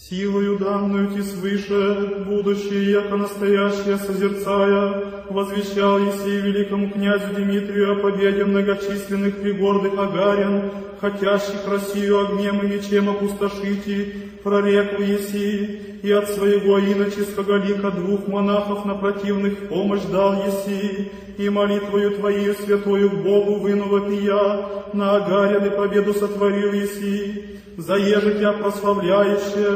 Силою данную ти свыше, будущее, яко настоящее созерцая, возвещал Есей великому князю Дмитрию о победе многочисленных пригорных агарян, хотящих Россию огнем и мечем опустошить, и прореку Есей, и от своего иноческого лика 2 монахов на противных в помощь дал Есей, и молитвою Твоею святою к Богу вынула пия, на агаряны победу сотворил Есей, заеже Тя прославляюще,